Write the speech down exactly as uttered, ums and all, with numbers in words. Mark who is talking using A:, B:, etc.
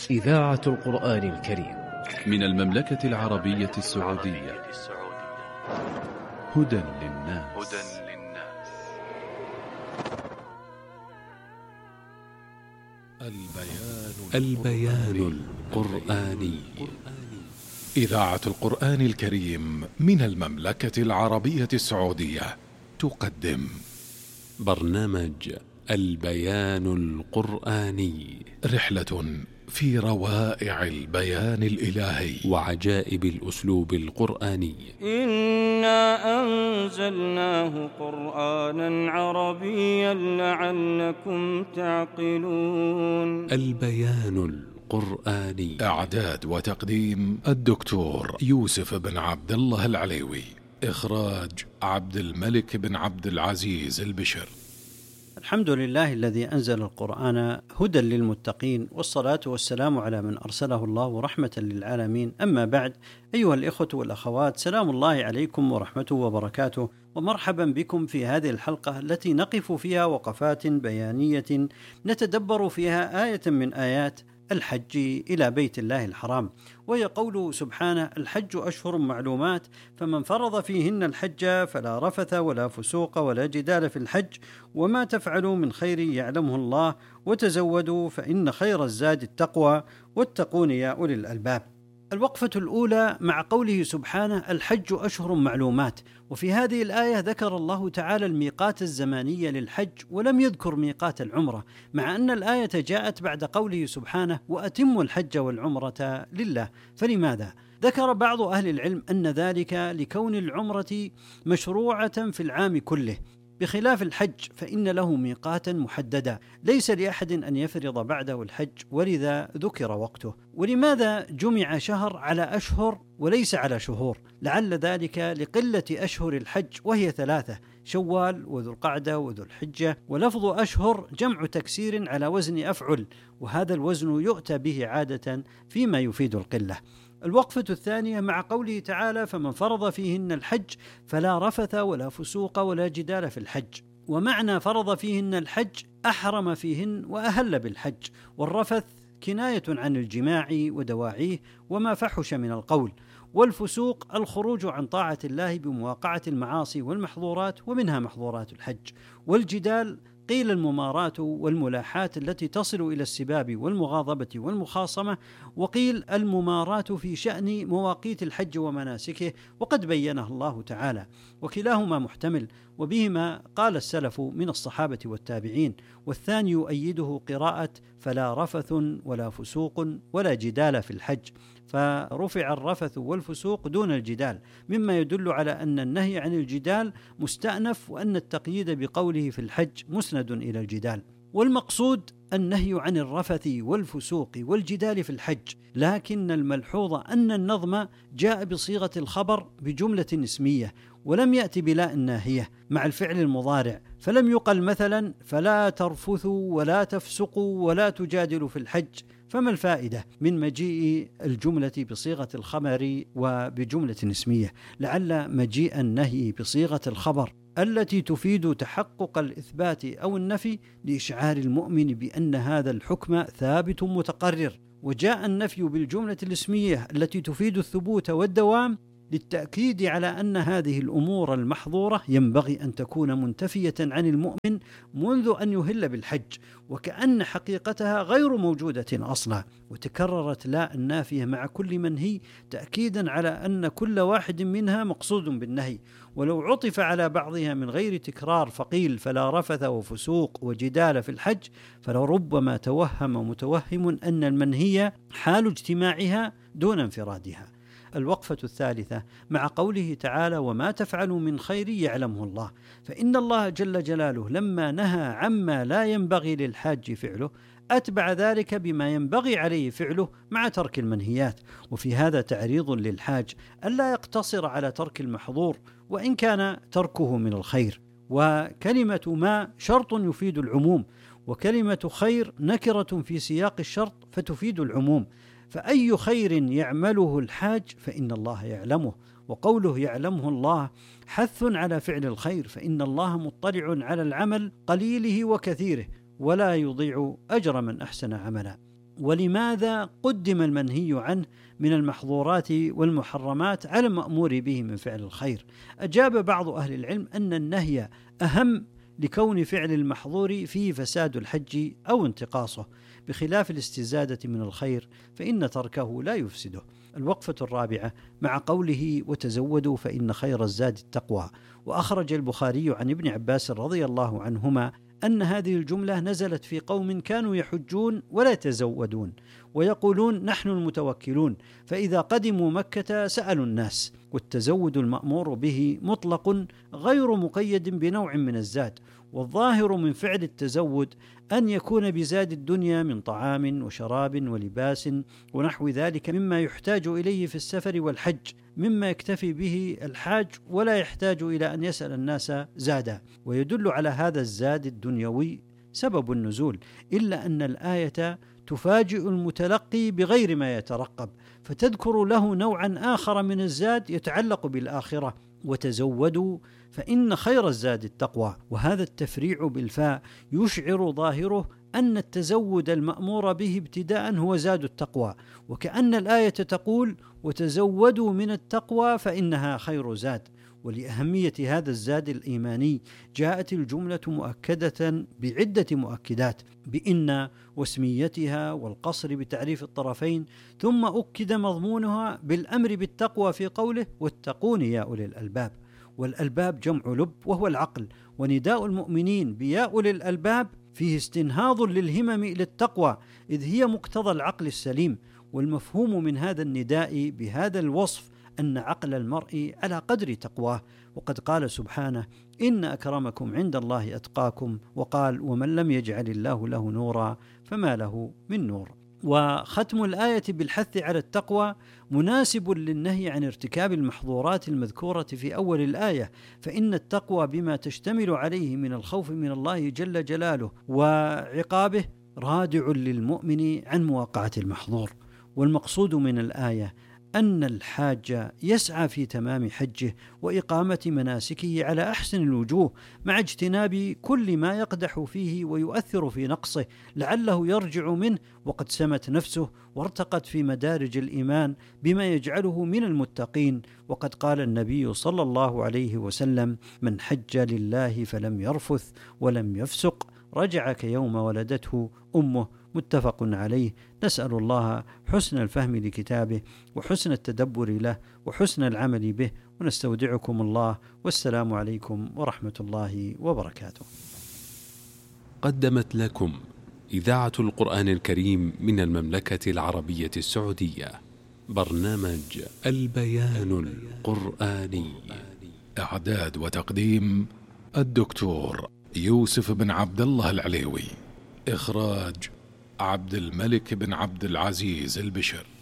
A: إذاعة القرآن الكريم
B: من المملكة العربية السعودية. هدى للناس.
C: البيان, البيان القرآني. إذاعة القرآن الكريم من المملكة العربية السعودية تقدم برنامج البيان القرآني، رحلة في روائع البيان الإلهي وعجائب الأسلوب القرآني.
D: إنا أنزلناه قرآنا عربيا لعلكم تعقلون.
C: البيان القرآني،
B: إعداد وتقديم الدكتور يوسف بن عبد الله العليوي، إخراج عبد الملك بن عبد العزيز البشر.
E: الحمد لله الذي أنزل القرآن هدى للمتقين، والصلاة والسلام على من أرسله الله رحمة للعالمين. أما بعد، أيها الإخوة والأخوات، سلام الله عليكم ورحمته وبركاته، ومرحبا بكم في هذه الحلقة التي نقف فيها وقفات بيانية نتدبر فيها آية من آيات الحج إلى بيت الله الحرام، وهي قوله سبحانه: الحج أشهر معلومات، فمن فرض فيهن الحج فلا رفث ولا فسوق ولا جدال في الحج، وما تفعلوا من خير يعلمه الله، وتزودوا فإن خير الزاد التقوى، واتقون يا أولي الألباب. الوقفة الأولى مع قوله سبحانه: الحج أشهر معلومات. وفي هذه الآية ذكر الله تعالى الميقات الزمانية للحج، ولم يذكر ميقات العمرة، مع أن الآية جاءت بعد قوله سبحانه: وأتموا الحج والعمرة لله. فلماذا؟ ذكر بعض أهل العلم أن ذلك لكون العمرة مشروعة في العام كله، بخلاف الحج فإن له ميقاتا محددا ليس لأحد أن يفرض بعده الحج، ولذا ذكر وقته. ولماذا جمع شهر على أشهر وليس على شهور؟ لعل ذلك لقلة أشهر الحج، وهي ثلاثة: شوال وذو القعدة وذو الحجة. ولفظ أشهر جمع تكسير على وزن أفعل، وهذا الوزن يؤتى به عادة فيما يفيد القلة. الوقفة الثانية مع قوله تعالى: فمن فرض فيهن الحج فلا رفث ولا فسوق ولا جدال في الحج. ومعنى فرض فيهن الحج أحرم فيهن وأهل بالحج، والرفث كناية عن الجماع ودواعيه وما فحش من القول، والفسوق الخروج عن طاعة الله بمواقعة المعاصي والمحظورات، ومنها محظورات الحج. والجدال قيل الممارات والملاحات التي تصل إلى السباب والمغاضبة والمخاصمة، وقيل الممارات في شأن مواقيت الحج ومناسكه، وقد بينه الله تعالى، وكلاهما محتمل، وبهما قال السلف من الصحابة والتابعين. والثاني يؤيده قراءة: فلا رفث ولا فسوق ولا جدال في الحج، فرفع الرفث والفسوق دون الجدال، مما يدل على أن النهي عن الجدال مستأنف، وأن التقييد بقوله في الحج مسند إلى الجدال. والمقصود النهي عن الرفث والفسوق والجدال في الحج، لكن الملحوظ أن النظم جاء بصيغة الخبر بجملة اسمية، ولم يأتي بلا الناهية مع الفعل المضارع، فلم يقل مثلا: فلا ترفثوا ولا تفسقوا ولا تجادلوا في الحج. فما الفائدة من مجيء الجملة بصيغة الخبر وبجملة اسمية؟ لعل مجيء النهي بصيغة الخبر التي تفيد تحقق الإثبات أو النفي لإشعار المؤمن بأن هذا الحكم ثابت متقرر، وجاء النفي بالجملة الاسمية التي تفيد الثبوت والدوام للتأكيد على أن هذه الأمور المحظورة ينبغي أن تكون منتفية عن المؤمن منذ أن يهل بالحج، وكأن حقيقتها غير موجودة أصلا. وتكررت لا النافية مع كل منهي تأكيدا على أن كل واحد منها مقصود بالنهي، ولو عطف على بعضها من غير تكرار فقيل: فلا رفث وفسوق وجدال في الحج، فلربما توهم متوهم أن المنهي حال اجتماعها دون انفرادها. الوقفة الثالثة مع قوله تعالى: وما تفعلوا من خير يعلمه الله، فإن الله جل جلاله لما نهى عما لا ينبغي للحاج فعله أتبع ذلك بما ينبغي عليه فعله مع ترك المنهيات. وفي هذا تعريض للحاج ألا يقتصر على ترك المحظور وإن كان تركه من الخير. وكلمة ما شرط يفيد العموم، وكلمة خير نكرة في سياق الشرط فتفيد العموم، فأي خير يعمله الحاج فإن الله يعلمه. وقوله يعلمه الله حث على فعل الخير، فإن الله مطلع على العمل قليله وكثيره، ولا يضيع أجر من أحسن عملا. ولماذا قدم المنهي عنه من المحظورات والمحرمات على المأمور به من فعل الخير؟ أجاب بعض أهل العلم أن النهي أهم لكون فعل المحظور فيه فساد الحج أو انتقاصه، بخلاف الاستزادة من الخير فإن تركه لا يفسده. الوقفة الرابعة مع قوله وتزودوا فإن خير الزاد التقوى. وأخرج البخاري عن ابن عباس رضي الله عنهما أن هذه الجملة نزلت في قوم كانوا يحجون ولا يتزودون ويقولون نحن المتوكلون، فإذا قدموا مكة سألوا الناس. والتزود المأمور به مطلق غير مقيد بنوع من الزاد، والظاهر من فعل التزود أن يكون بزاد الدنيا من طعام وشراب ولباس ونحو ذلك مما يحتاج إليه في السفر والحج، مما يكتفي به الحاج ولا يحتاج إلى أن يسأل الناس زادا. ويدل على هذا الزاد الدنيوي سبب النزول، إلا أن الآية تفاجئ المتلقي بغير ما يترقب، فتذكر له نوعا آخر من الزاد يتعلق بالآخرة، وتزودوا فإن خير الزاد التقوى. وهذا التفريع بالفاء يشعر ظاهره أن التزود المأمور به ابتداء هو زاد التقوى، وكأن الآية تقول وتزودوا من التقوى فإنها خير زاد. ولأهمية هذا الزاد الإيماني جاءت الجملة مؤكدة بعدة مؤكدات بإن واسميتها والقصر بتعريف الطرفين، ثم أكد مضمونها بالأمر بالتقوى في قوله واتقون يا أولي الألباب. والألباب جمع لب وهو العقل، ونداء المؤمنين بيا أولي الألباب فيه استنهاض للهمم إلى التقوى، إذ هي مقتضى العقل السليم. والمفهوم من هذا النداء بهذا الوصف أن عقل المرء على قدر تقواه، وقد قال سبحانه إن أكرمكم عند الله أتقاكم، وقال ومن لم يجعل الله له نورا فما له من نور. وختم الآية بالحث على التقوى مناسب للنهي عن ارتكاب المحظورات المذكورة في أول الآية، فإن التقوى بما تشتمل عليه من الخوف من الله جل جلاله وعقابه رادع للمؤمن عن مواقعة المحظور. والمقصود من الآية أن الحاج يسعى في تمام حجه وإقامة مناسكه على أحسن الوجوه، مع اجتناب كل ما يقدح فيه ويؤثر في نقصه لعله يرجع منه، وقد سمت نفسه وارتقت في مدارج الإيمان بما يجعله من المتقين. وقد قال النبي صلى الله عليه وسلم من حج لله فلم يرفث ولم يفسق رجع كيوم ولدته أمه، متفق عليه. نسأل الله حسن الفهم لكتابه وحسن التدبر له وحسن العمل به، ونستودعكم الله، والسلام عليكم ورحمة الله وبركاته.
C: قدمت لكم إذاعة القرآن الكريم من المملكة العربية السعودية برنامج البيان القرآني.
B: إعداد وتقديم الدكتور يوسف بن عبد الله العليوي. إخراج عبد الملك بن عبد العزيز البشر.